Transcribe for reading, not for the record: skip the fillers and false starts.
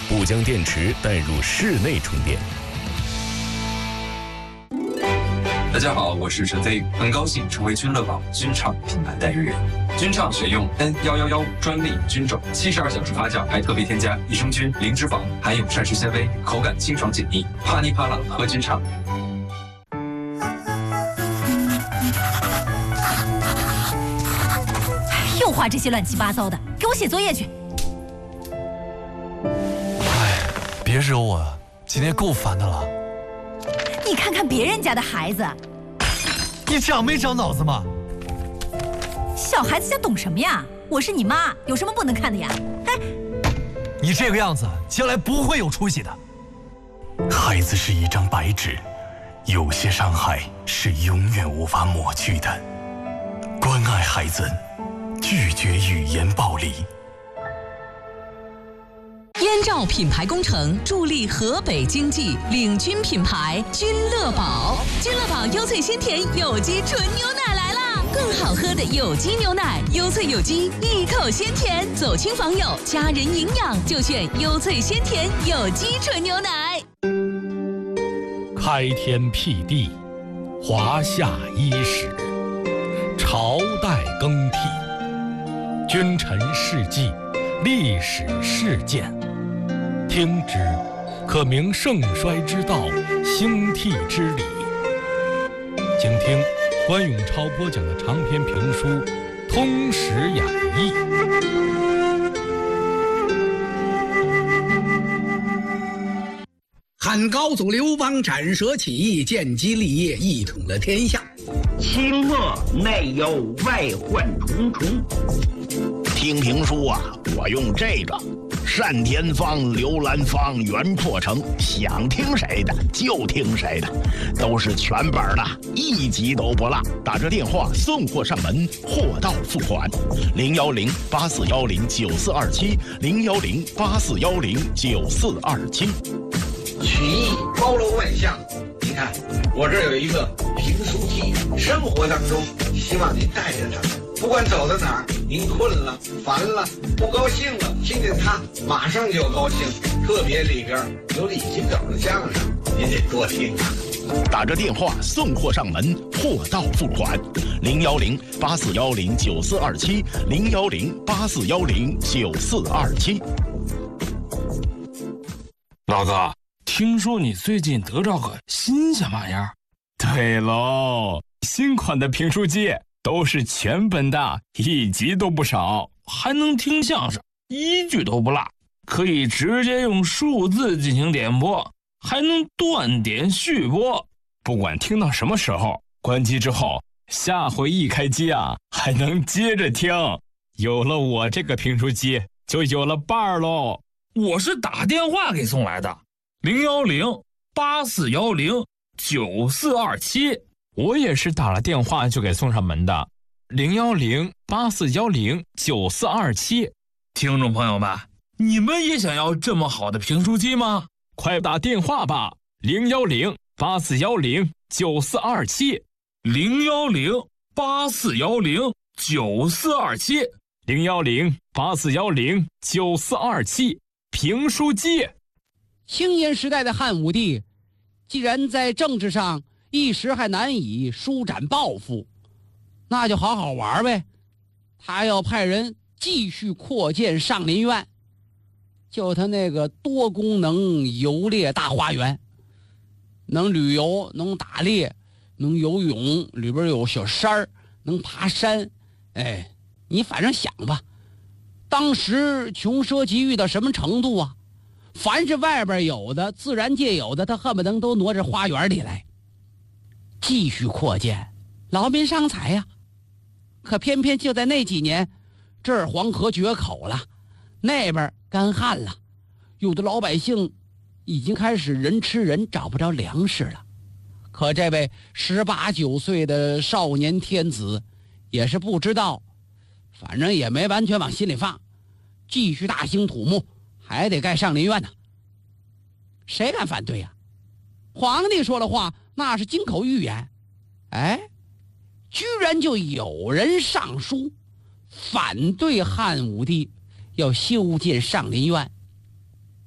不将电池带入室内充电。 大家好，我是陈飞宇，很高兴成为君乐宝君畅品牌代言人。君畅选用 N1115专利菌种，72小时发酵，还特别添加益生菌、零脂肪，含有膳食纤维，口感清爽解腻，啪哩啪啦喝君畅。 又画这些乱七八糟的，给我写作业去。 哎，别惹我了，今天够烦的了。 你看看别人家的孩子， 你长没长脑子吗？ 小孩子家懂什么呀？我是你妈，有什么不能看的呀？哎， 你这个样子，将来不会有出息的。 孩子是一张白纸，有些伤害是永远无法抹去的。关爱孩子，拒绝语言暴力。 燕赵品牌工程助力河北经济，领军品牌君乐宝。君乐宝优萃鲜甜有机纯牛奶来啦！更好喝的有机牛奶，优萃有机，一口鲜甜，走亲访友，家人营养就选优萃鲜甜有机纯牛奶。 开天辟地，华夏伊始，朝代更替，君臣事迹，历史事件。听之，可明盛衰之道，兴替之理。请听关永超播讲的长篇评书《通史演义》。 汉高祖刘邦斩蛇起义，建基立业，一统了天下。 清末内忧外患重重。 听评书啊，我用这个单田芳、刘兰芳、袁破城，想听谁的就听谁的，都是全本的，一集都不落。打这电话送货上门，货到付款。010-8410-9427，010-8410-9427。 曲艺包罗万象，你看我这有一个评书机，生活当中希望您带着它，不管走到哪儿，您困了、烦了、不高兴了，听见它马上就高兴。特别里边有李金斗的相声，您得多听啊。 打着电话送货上门，货到付款。010-8410-9427，010-8410-9427。 老哥，听说你最近得着个新鲜玩意儿？ 对喽，新款的评书机都是全本的，一集都不少， 还能听相声，一句都不落，可以直接用数字进行点播，还能断点续播。 不管听到什么时候，关机之后，下回一开机啊，还能接着听。有了我这个评书机，就有了伴儿喽。 我是打电话给送来的，010-8410-9427。 我也是打了电话就给送上门的，010-8410-9427。 听众朋友们，你们也想要这么好的评书机吗？ 快打电话吧，010-8410-9427， 010-8410-9427， 010-8410-9427。评书机。 青年时代的汉武帝，既然在政治上一时还难以舒展抱负，那就好好玩呗。他要派人继续扩建上林苑，就他那个多功能游猎大花园，能旅游，能打猎，能游泳，里边有小山儿，能爬山。哎，你反正想吧，当时穷奢极欲到什么程度啊？凡是外边有的，自然界有的，他恨不得都挪着花园里来。继续扩建，劳民伤财呀。可偏偏就在那几年，这儿黄河决口了，那边干旱了，有的老百姓已经开始人吃人，找不着粮食了。可这位18、19岁的少年天子也是不知道，反正也没完全往心里放，继续大兴土木，还得盖上林苑呢。谁敢反对呀？皇帝说了话，那是金口玉言。哎，居然就有人上书反对汉武帝要修建上林苑。